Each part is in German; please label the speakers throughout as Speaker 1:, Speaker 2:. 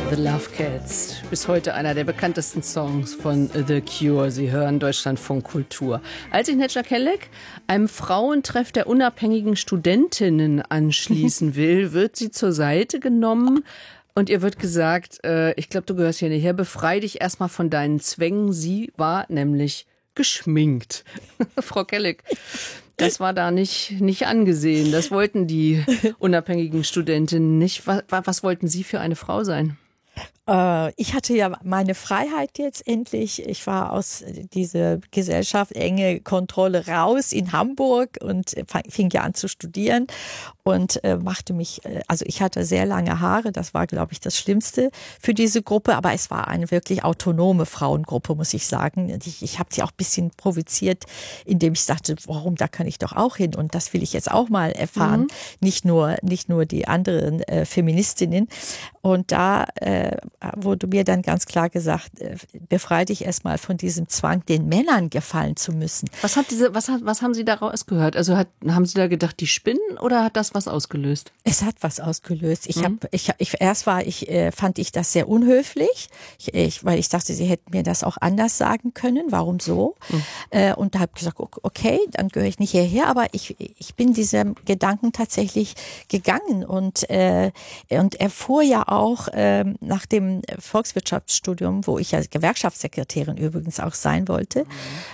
Speaker 1: The Love Cats, bis heute einer der bekanntesten Songs von The Cure. Sie hören Deutschlandfunk Kultur. Als sich Necla Kelek einem Frauentreff der unabhängigen Studentinnen anschließen will, wird sie zur Seite genommen und ihr wird gesagt, ich glaube, du gehörst hier nicht her, befrei dich erstmal von deinen Zwängen. Sie war nämlich geschminkt. Frau Kelek, das war da nicht angesehen. Das wollten die unabhängigen Studentinnen nicht. Was wollten Sie für eine Frau sein?
Speaker 2: Ich hatte ja meine Freiheit jetzt endlich. Ich war aus dieser Gesellschaft, enge Kontrolle raus in Hamburg und fing ja an zu studieren und machte mich, also ich hatte sehr lange Haare, das war, glaube ich, das Schlimmste für diese Gruppe, aber es war eine wirklich autonome Frauengruppe, muss ich sagen. Ich habe sie auch ein bisschen provoziert, indem ich dachte, warum, da kann ich doch auch hin und das will ich jetzt auch mal erfahren, nicht nur die anderen Feministinnen. Und da wurde mir dann ganz klar gesagt, befrei dich erstmal von diesem Zwang, den Männern gefallen zu müssen.
Speaker 1: Was haben Sie daraus gehört? Also haben Sie da gedacht, die spinnen oder hat das was ausgelöst?
Speaker 2: Es hat was ausgelöst. Fand ich das sehr unhöflich, weil ich dachte, sie hätten mir das auch anders sagen können. Warum so? Und da habe ich gesagt, okay, dann gehöre ich nicht hierher, aber ich bin diesem Gedanken tatsächlich gegangen und erfuhr ja auch nach dem Volkswirtschaftsstudium, wo ich ja Gewerkschaftssekretärin übrigens auch sein wollte,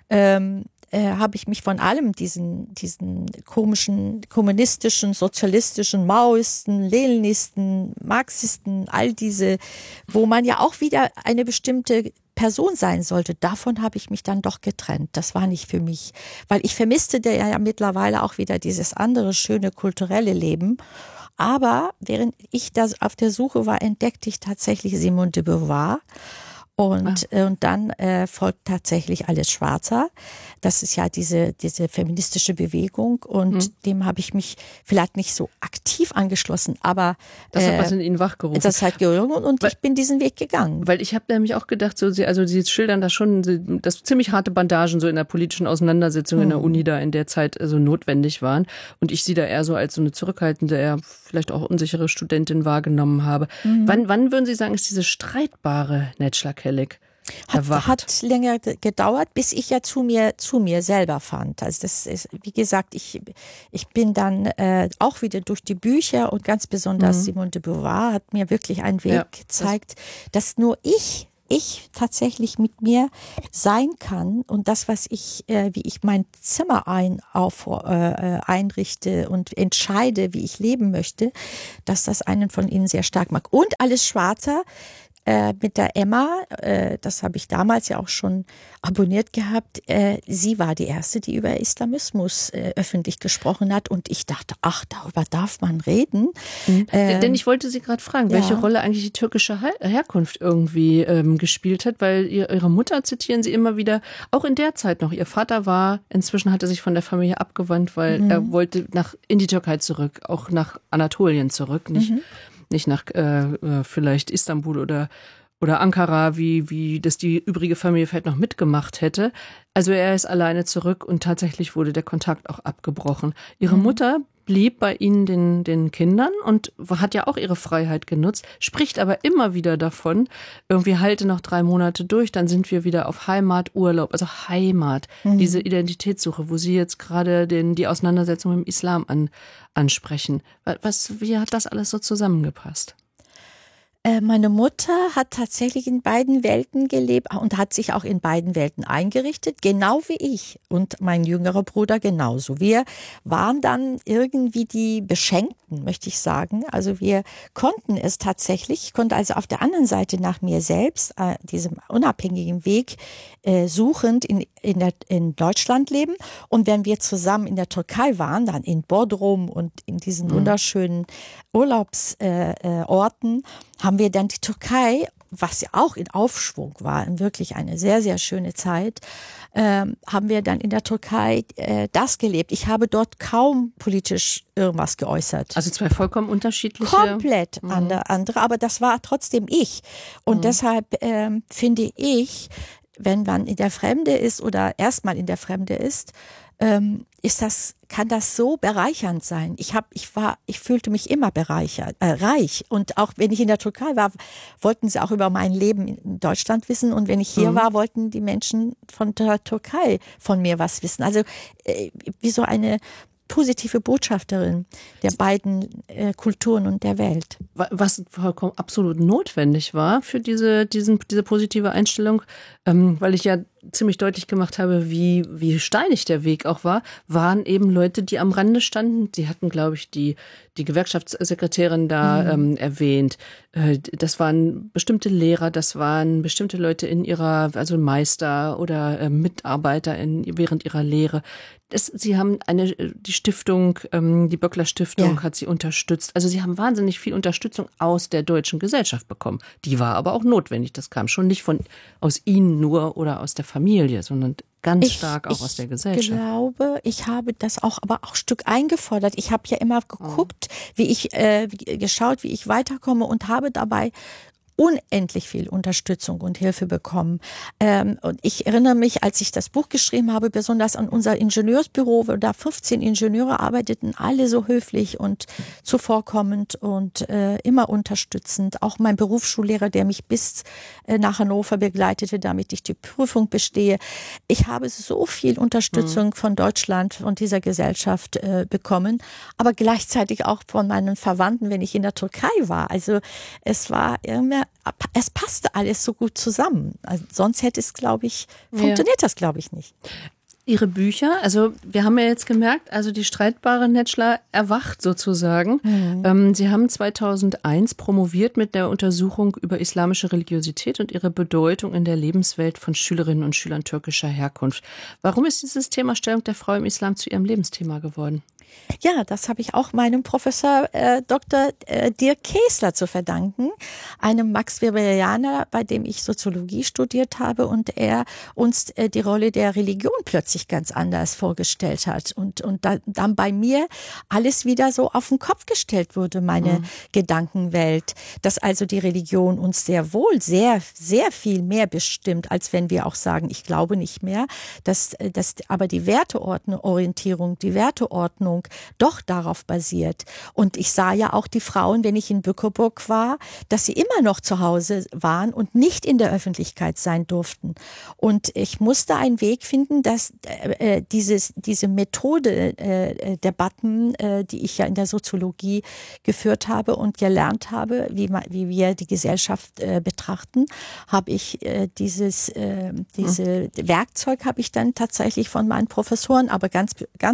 Speaker 2: habe ich mich von allem diesen komischen kommunistischen, sozialistischen, Maoisten, Leninisten, Marxisten, all diese, wo man ja auch wieder eine bestimmte Person sein sollte, davon habe ich mich dann doch getrennt. Das war nicht für mich, weil ich vermisste ja mittlerweile auch wieder dieses andere schöne kulturelle Leben. Aber während ich da auf der Suche war, entdeckte ich tatsächlich Simone de Beauvoir. Und dann folgt tatsächlich Alles Schwarzer. Das ist ja diese feministische Bewegung und dem habe ich mich vielleicht nicht so aktiv angeschlossen, aber
Speaker 1: das hat was in Ihnen wachgerufen.
Speaker 2: Das hat gerufen und ich bin diesen Weg gegangen.
Speaker 1: Weil ich habe nämlich auch gedacht, Sie schildern das schon, dass ziemlich harte Bandagen so in der politischen Auseinandersetzung in der Uni da in der Zeit so notwendig waren und ich sie da eher so als so eine zurückhaltende, eher vielleicht auch unsichere Studentin wahrgenommen habe. Wann würden Sie sagen, ist diese streitbare Necla Kelek erwacht?
Speaker 2: Hat länger gedauert, bis ich ja zu mir selber fand. Also das ist, wie gesagt, ich bin dann auch wieder durch die Bücher und ganz besonders Simone de Beauvoir hat mir wirklich einen Weg gezeigt, dass nur ich tatsächlich mit mir sein kann und das, was wie ich mein Zimmer einrichte und entscheide, wie ich leben möchte, dass das einen von ihnen sehr stark macht. Und Alles Schwarzer mit der Emma, das habe ich damals ja auch schon abonniert gehabt, sie war die Erste, die über Islamismus öffentlich gesprochen hat und ich dachte, darüber darf man reden.
Speaker 1: Denn ich wollte Sie gerade fragen, welche Rolle eigentlich die türkische Herkunft irgendwie gespielt hat, weil Ihre Mutter zitieren Sie immer wieder, auch in der Zeit noch. Ihr Vater inzwischen hatte sich von der Familie abgewandt, weil er wollte in die Türkei zurück, auch nach Anatolien zurück, nicht nach vielleicht Istanbul oder Ankara, wie das die übrige Familie vielleicht noch mitgemacht hätte. Also er ist alleine zurück und tatsächlich wurde der Kontakt auch abgebrochen. Ihre Mutter blieb bei Ihnen, den Kindern, und hat ja auch ihre Freiheit genutzt, spricht aber immer wieder davon, irgendwie halte noch 3 Monate durch, dann sind wir wieder auf Heimaturlaub, also Heimat, diese Identitätssuche, wo Sie jetzt gerade die Auseinandersetzung mit dem Islam ansprechen. Wie hat das alles so zusammengepasst?
Speaker 2: Meine Mutter hat tatsächlich in beiden Welten gelebt und hat sich auch in beiden Welten eingerichtet, genau wie ich und mein jüngerer Bruder genauso. Wir waren dann irgendwie die Beschenkten, möchte ich sagen. Also wir konnten es tatsächlich, ich konnte also auf der anderen Seite nach mir selbst, diesem unabhängigen Weg, suchend in Deutschland leben. Und wenn wir zusammen in der Türkei waren, dann in Bodrum und in diesen wunderschönen Urlaubsorten, haben wir dann die Türkei, was ja auch in Aufschwung war, wirklich eine sehr, sehr schöne Zeit, haben wir dann in der Türkei das gelebt. Ich habe dort kaum politisch irgendwas geäußert.
Speaker 1: Also 2 vollkommen unterschiedliche...
Speaker 2: Komplett andere, aber das war trotzdem ich. Und deshalb finde ich, wenn man in der Fremde ist oder erstmal in der Fremde ist, kann das so bereichernd sein. Ich fühlte mich immer reich. Und auch wenn ich in der Türkei war, wollten sie auch über mein Leben in Deutschland wissen. Und wenn ich hier war, wollten die Menschen von der Türkei von mir was wissen. Also wie so eine positive Botschafterin der beiden Kulturen und der Welt.
Speaker 1: Was vollkommen absolut notwendig war für diese positive Einstellung, weil ich ja ziemlich deutlich gemacht habe, wie steinig der Weg auch war, waren eben Leute, die am Rande standen. Sie hatten, glaube ich, die Gewerkschaftssekretärin da erwähnt. Das waren bestimmte Lehrer, das waren bestimmte Leute also Meister oder Mitarbeiter während ihrer Lehre. Sie haben die Stiftung, die Böckler Stiftung hat sie unterstützt. Also sie haben wahnsinnig viel Unterstützung aus der deutschen Gesellschaft bekommen. Die war aber auch notwendig. Das kam schon nicht aus ihnen nur oder aus der Familie, sondern ganz stark auch aus der Gesellschaft.
Speaker 2: Ich glaube, ich habe das aber auch ein Stück eingefordert. Ich habe ja immer geguckt, geschaut, wie ich weiterkomme und habe dabei unendlich viel Unterstützung und Hilfe bekommen. Und ich erinnere mich, als ich das Buch geschrieben habe, besonders an unser Ingenieursbüro, wo da 15 Ingenieure arbeiteten, alle so höflich und zuvorkommend und immer unterstützend. Auch mein Berufsschullehrer, der mich bis nach Hannover begleitete, damit ich die Prüfung bestehe. Ich habe so viel Unterstützung von Deutschland und dieser Gesellschaft bekommen, aber gleichzeitig auch von meinen Verwandten, wenn ich in der Türkei war. Also es passte alles so gut zusammen. Also sonst hätte es, funktioniert das, glaube ich, nicht.
Speaker 1: Ihre Bücher, also wir haben ja jetzt gemerkt, also die streitbare Netschler erwacht sozusagen. Sie haben 2001 promoviert mit der Untersuchung über islamische Religiosität und ihre Bedeutung in der Lebenswelt von Schülerinnen und Schülern türkischer Herkunft. Warum ist dieses Thema Stellung der Frau im Islam zu Ihrem Lebensthema geworden?
Speaker 2: Ja, das habe ich auch meinem Professor Dr. Dirk Käßler zu verdanken, einem Max-Weberianer, bei dem ich Soziologie studiert habe und er uns die Rolle der Religion plötzlich ganz anders vorgestellt hat und dann bei mir alles wieder so auf den Kopf gestellt wurde, meine Gedankenwelt, dass also die Religion uns sehr wohl sehr, sehr viel mehr bestimmt, als wenn wir auch sagen, ich glaube nicht mehr, dass aber die Werteorientierung, die Werteordnung doch darauf basiert. Und ich sah ja auch die Frauen, wenn ich in Bückeburg war, dass sie immer noch zu Hause waren und nicht in der Öffentlichkeit sein durften. Und ich musste einen Weg finden, dass diese Methode Debatten, die ich ja in der Soziologie geführt habe und gelernt habe, wie wir die Gesellschaft betrachten, habe ich diese Werkzeug habe ich dann tatsächlich von meinen Professoren, aber ganz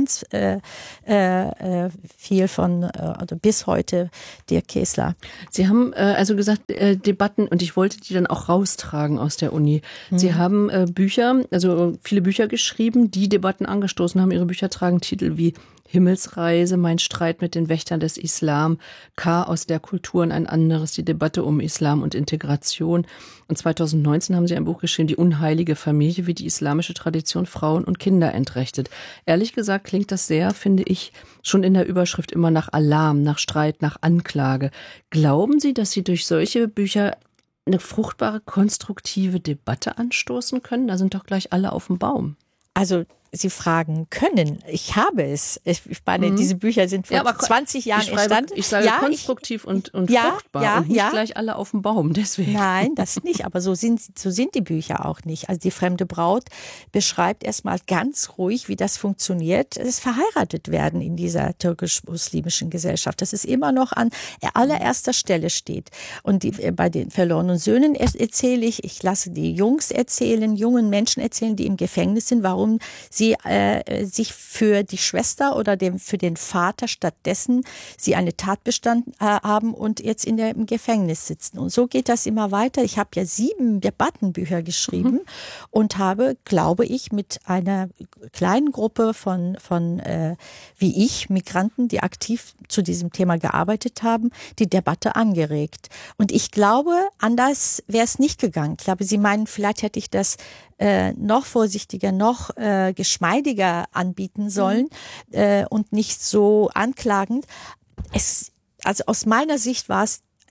Speaker 2: viel von bis heute Dirk Käßler.
Speaker 1: Sie haben also gesagt, Debatten, und ich wollte die dann auch raustragen aus der Uni. Sie haben Bücher, also viele Bücher geschrieben, die Debatten angestoßen haben. Ihre Bücher tragen Titel wie Himmelsreise, mein Streit mit den Wächtern des Islam, Chaos der Kulturen, ein anderes, die Debatte um Islam und Integration. Und 2019 haben Sie ein Buch geschrieben, Die unheilige Familie, wie die islamische Tradition Frauen und Kinder entrechtet. Ehrlich gesagt klingt das sehr, finde ich, schon in der Überschrift immer nach Alarm, nach Streit, nach Anklage. Glauben Sie, dass Sie durch solche Bücher eine fruchtbare, konstruktive Debatte anstoßen können? Da sind doch gleich alle auf dem Baum.
Speaker 2: Also Sie fragen können. Ich habe es. Ich meine, diese Bücher sind vor 20 Jahren entstanden.
Speaker 1: Ich sage konstruktiv und fruchtbar und nicht gleich alle auf dem Baum. Deswegen.
Speaker 2: Nein, das nicht. Aber so sind die Bücher auch nicht. Also die fremde Braut beschreibt erstmal ganz ruhig, wie das funktioniert, das verheiratet werden in dieser türkisch-muslimischen Gesellschaft. Das ist immer noch an allererster Stelle steht. Und bei den verlorenen Söhnen erzähle ich lasse die Jungs erzählen, jungen Menschen erzählen, die im Gefängnis sind, warum sie sich für die Schwester oder für den Vater stattdessen sie eine Tat bestanden haben und jetzt im Gefängnis sitzen. Und so geht das immer weiter. Ich habe ja 7 Debattenbücher geschrieben und habe, glaube ich, mit einer kleinen Gruppe von wie ich, Migranten, die aktiv zu diesem Thema gearbeitet haben, die Debatte angeregt. Und ich glaube, anders wäre es nicht gegangen. Ich glaube, Sie meinen, vielleicht hätte ich das noch vorsichtiger, noch geschmeidiger anbieten sollen und nicht so anklagend. Also aus meiner Sicht war es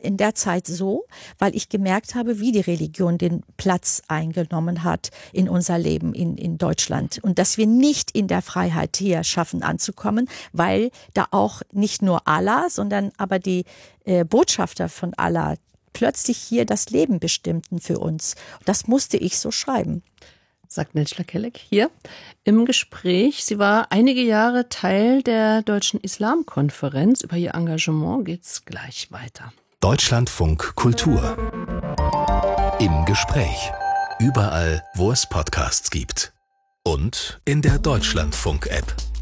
Speaker 2: in der Zeit so, weil ich gemerkt habe, wie die Religion den Platz eingenommen hat in unser Leben in Deutschland. Und dass wir nicht in der Freiheit hier schaffen anzukommen, weil da auch nicht nur Allah, sondern aber die Botschafter von Allah plötzlich hier das Leben bestimmten für uns. Das musste ich so schreiben.
Speaker 1: Sagt Necla Kelek hier im Gespräch. Sie war einige Jahre Teil der Deutschen Islamkonferenz. Über ihr Engagement geht's gleich weiter.
Speaker 3: Deutschlandfunk Kultur. Im Gespräch. Überall, wo es Podcasts gibt. Und in der Deutschlandfunk-App.